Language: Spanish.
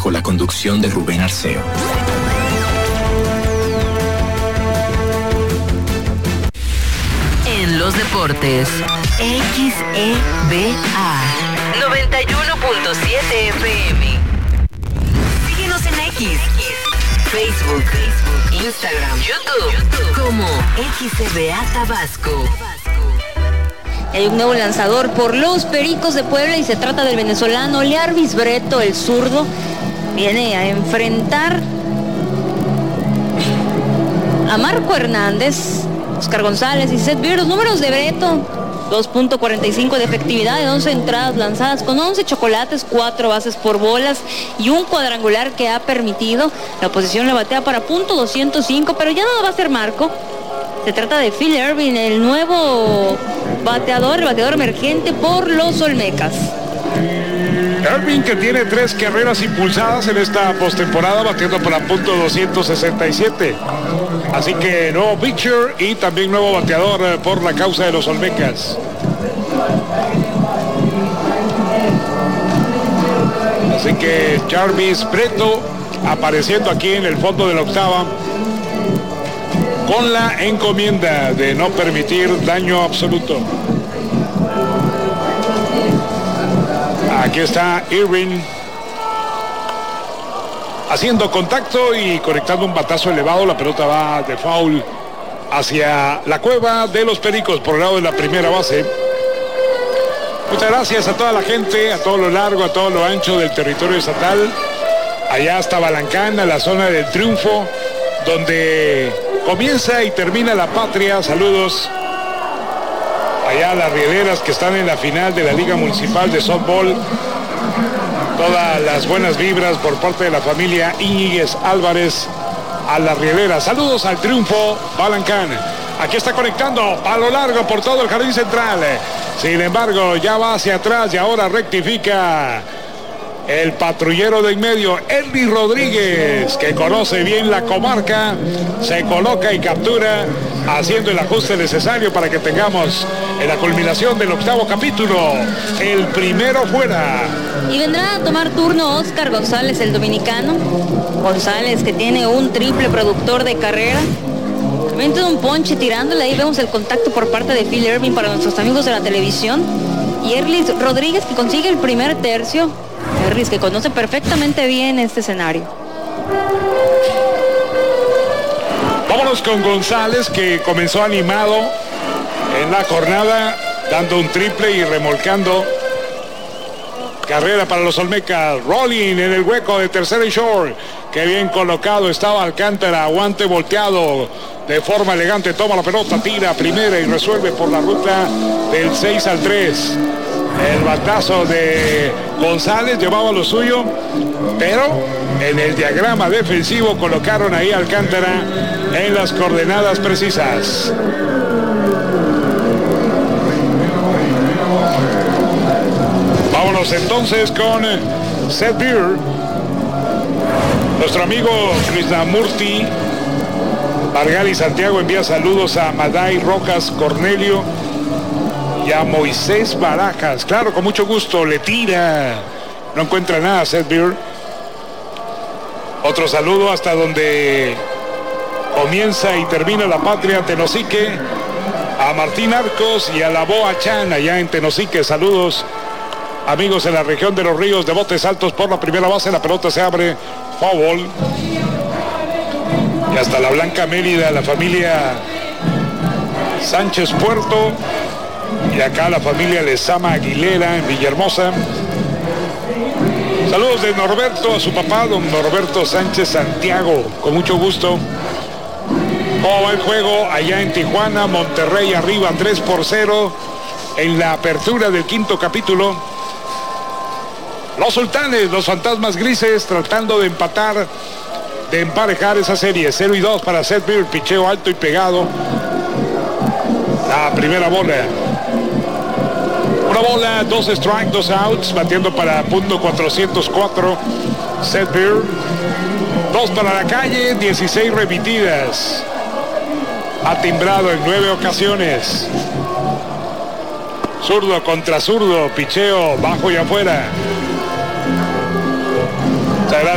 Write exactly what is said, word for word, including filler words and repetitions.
bajo la conducción de Rubén Arceo. En los deportes, X E B A noventa y uno punto siete F M. Síguenos en X, Facebook, Instagram, YouTube, como X E B A Tabasco. Hay un nuevo lanzador por los Pericos de Puebla y se trata del venezolano Learvis Breto, el zurdo. Viene a enfrentar a Marco Hernández, Oscar González y Seth Beer. Los números de Breto: dos punto cuarenta y cinco de efectividad en once entradas lanzadas con once chocolates, cuatro bases por bolas y un cuadrangular que ha permitido. La oposición le batea para punto doscientos cinco, pero ya no va a ser Marco. Se trata de Phil Ervin, el nuevo bateador, el bateador emergente por los Olmecas. Ervin, que tiene tres carreras impulsadas en esta postemporada, batiendo para punto doscientos sesenta y siete. Así que nuevo pitcher y también nuevo bateador por la causa de los Olmecas. Así que Jarvis Breto apareciendo aquí en el fondo de la octava, con la encomienda de no permitir daño absoluto. Aquí está Irving haciendo contacto y conectando un batazo elevado. La pelota va de foul hacia la cueva de los Pericos por el lado de la primera base. Muchas gracias a toda la gente, a todo lo largo, a todo lo ancho del territorio estatal. Allá hasta Balancán, a la zona del Triunfo, donde comienza y termina la patria. Saludos allá a las rieleras que están en la final de la Liga Municipal de Softball. Todas las buenas vibras por parte de la familia Íñiguez Álvarez a las rieleras. Saludos al Triunfo, Balancán. Aquí está conectando palo largo por todo el jardín central. Sin embargo, ya va hacia atrás y ahora rectifica el patrullero de en medio, Elvis Rodríguez, que conoce bien la comarca. Se coloca y captura, haciendo el ajuste necesario para que tengamos en la culminación del octavo capítulo el primero fuera. Y vendrá a tomar turno Oscar González, el dominicano. González, que tiene un triple productor de carrera. También tiene un ponche tirándole. Ahí vemos el contacto por parte de Phil Ervin para nuestros amigos de la televisión. Y Elvis Rodríguez, que consigue el primer tercio. Erlis, que conoce perfectamente bien este escenario. Vámonos con González, que comenzó animado en la jornada, dando un triple y remolcando. Carrera para los Olmecas. Rolling en el hueco de tercera y short. Qué bien colocado estaba Alcántara. Aguante volteado de forma elegante. Toma la pelota, tira primera y resuelve por la ruta del seis al tres. El batazo de González llevaba lo suyo, pero en el diagrama defensivo colocaron ahí a Alcántara en las coordenadas precisas. Vámonos entonces con Seth Beer. Nuestro amigo Krishnamurti Vargali Santiago envía saludos a Maday Rocas Cornelio y a Moisés Barajas. Claro, con mucho gusto. Le tira. No encuentra nada Seth Beer. Otro saludo hasta donde comienza y termina la patria, Tenosique. A Martín Arcos y a la Boa Chan allá en Tenosique. Saludos, amigos en la región de los ríos. De botes altos por la primera base. La pelota se abre. Foul. Y hasta la Blanca Mérida, la familia Sánchez Puerto. Y acá la familia Lezama Aguilera en Villahermosa. Saludos de Norberto a su papá, don Norberto Sánchez Santiago. Con mucho gusto. ¿Cómo va el juego allá en Tijuana? Monterrey arriba tres por cero en la apertura del quinto capítulo. Los Sultanes, los Fantasmas Grises, tratando de empatar, de emparejar esa serie. cero y dos para Seth Beer, picheo alto y pegado. La primera bola. Una bola, dos strikes, dos outs, batiendo para punto cuatrocientos cuatro. Seth Beer. Dos para la calle, dieciséis repetidas. Ha timbrado en nueve ocasiones. Zurdo contra zurdo, picheo bajo y afuera.